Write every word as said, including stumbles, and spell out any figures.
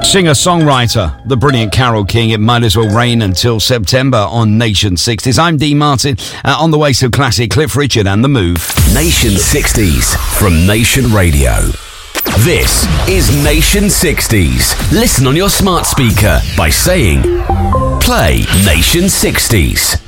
Singer-songwriter, the brilliant Carole King. It might as well rain until September on Nation sixties. I'm Dean Martin. Uh, on the way to classic Cliff Richard and The Move. Nation sixties from Nation Radio. This is Nation sixties. Listen on your smart speaker by saying, play Nation sixties.